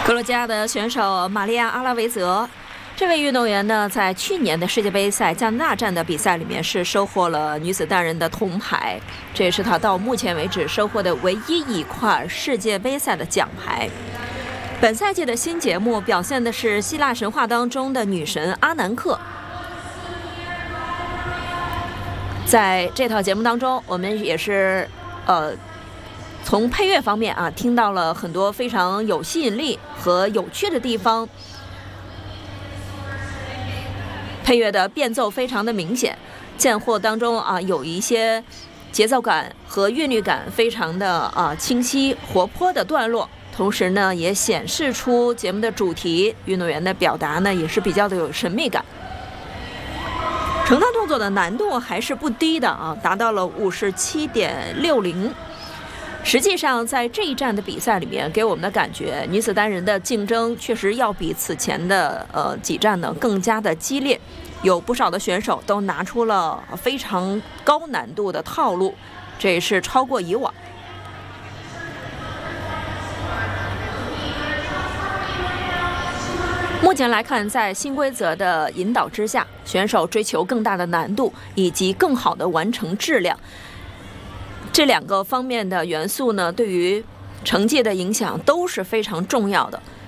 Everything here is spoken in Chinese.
克罗地亚的选手玛利亚·阿拉维泽，这位运动员呢，在去年的世界杯赛加拿大站的比赛里面是收获了女子单人的铜牌，这也是她到目前为止收获的唯一一块世界杯赛的奖牌。本赛季的新节目表现的是希腊神话当中的女神阿南克。在这套节目当中，我们也是从配乐方面啊，听到了很多非常有吸引力和有趣的地方，配乐的变奏非常的明显，间或当中啊有一些节奏感和韵律感非常的清晰活泼的段落，同时呢也显示出节目的主题，运动员的表达呢也是比较的有神秘感。成套动作的难度还是不低的啊，达到了57.60。实际上在这一站的比赛里面，给我们的感觉女子单人的竞争确实要比此前的几站呢更加的激烈，有不少的选手都拿出了非常高难度的套路，这也是超过以往。目前来看，在新规则的引导之下，选手追求更大的难度以及更好的完成质量，这两个方面的元素呢，对于成绩的影响都是非常重要的。